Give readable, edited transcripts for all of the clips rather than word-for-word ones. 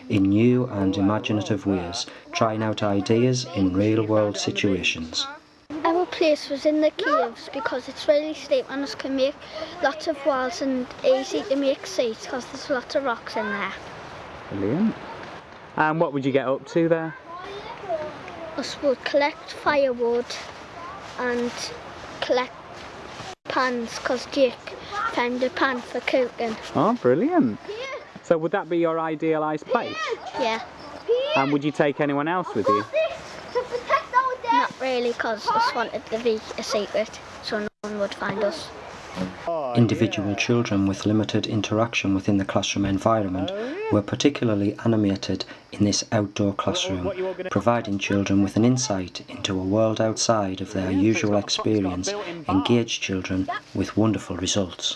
in new and imaginative ways, trying out ideas in real-world situations. Our place was in the caves because it's really steep and it can make lots of walls and easy to make seats because there's lots of rocks in there. Brilliant. And what would you get up to there? Us would collect firewood and collect pans because Jake found a pan for cooking. Oh, brilliant. So would that be your idealised place? Yeah. And would you take anyone else with you? Not really, because us wanted to be a secret so no one would find us. Individual children with limited interaction within the classroom environment were particularly animated in this outdoor classroom, providing children with an insight into a world outside of their usual experience, engaged children with wonderful results.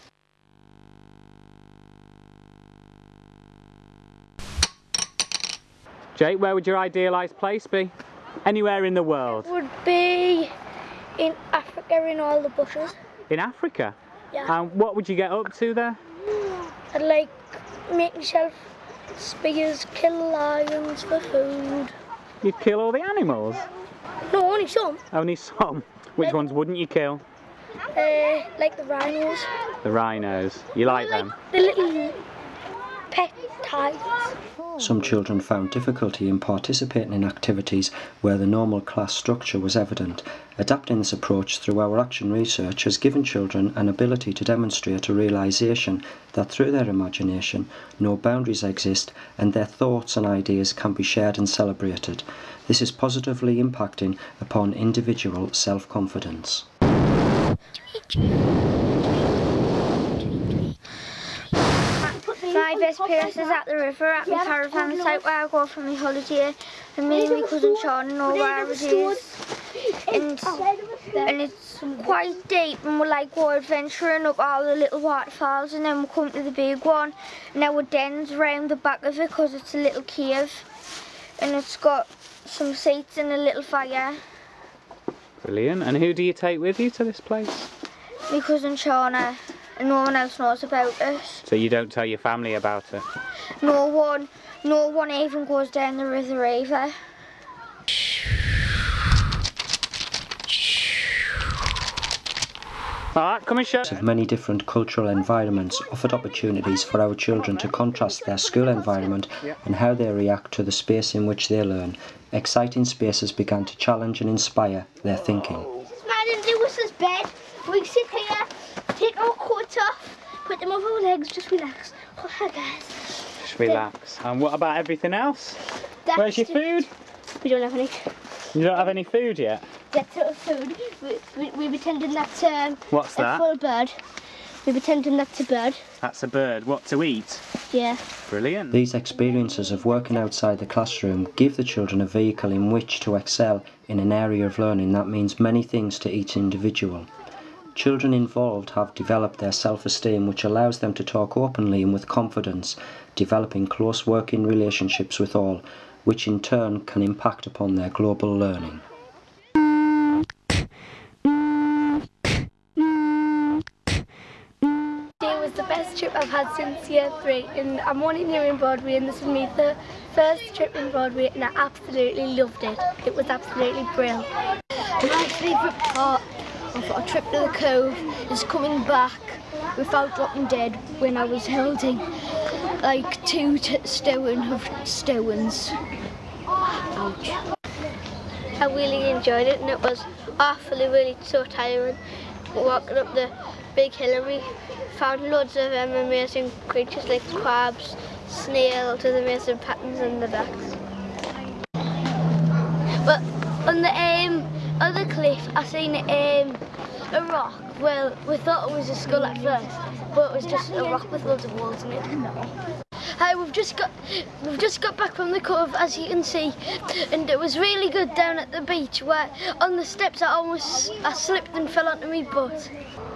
Jake, where would your idealised place be? Anywhere in the world? Would be in Africa in all the bushes. In Africa? Yeah. And what would you get up to there? I'd like make myself spears, kill lions for food. You'd kill all the animals? No, only some. Only some? Which ones wouldn't you kill? Like the rhinos. The rhinos. You like them? The little pet tigers. Some children found difficulty in participating in activities where the normal class structure was evident. Adapting this approach through our action research has given children an ability to demonstrate a realisation that through their imagination no boundaries exist and their thoughts and ideas can be shared and celebrated. This is positively impacting upon individual self-confidence. My best place is at the river at my caravan site where I go for my holiday, and me and my cousin Sean know where it is. And it's quite deep, and we're like go adventuring up all the little waterfalls, and then we come to the big one, and our den's round the back of it because it's a little cave, and it's got some seats and a little fire. Brilliant. And who do you take with you to this place? My cousin Shauna, and no one else knows about it. So you don't tell your family about it? No one even goes down the river either. Alright, come and show. Of many different cultural environments offered opportunities for our children to contrast their school environment and how they react to the space in which they learn. Exciting spaces began to challenge and inspire their thinking. Madam Lewis's bed. We sit here, take our coats off, put them over our legs, just relax. Oh, hi guys. Just relax. And what about everything else? Where's your food? We don't have any. You don't have any food yet? That's our food. We pretending that's What's that? a full bird. We pretending that's a bird. That's a bird. What to eat? Yeah. Brilliant. These experiences of working outside the classroom give the children a vehicle in which to excel in an area of learning that means many things to each individual. Children involved have developed their self-esteem, which allows them to talk openly and with confidence, developing close working relationships with all, which in turn can impact upon their global learning. It was the best trip I've had since year 3, and I'm only new in Broadway, and this is my first trip in Broadway, and I absolutely loved it. It was absolutely brilliant. My favourite part of our trip to the Cove is coming back without dropping dead when I was holding like 2 stone of stones. Ouch. I really enjoyed it, and it was awfully really so tiring walking up the big hill, and we found loads of amazing creatures like crabs, snails with amazing patterns in the backs. But on the cliff I seen a rock. Well, we thought it was a skull at first, but it was just a rock with loads of holes in it. Hi, we've just got back from the Cove, as you can see, and it was really good down at the beach where on the steps I slipped and fell onto my butt.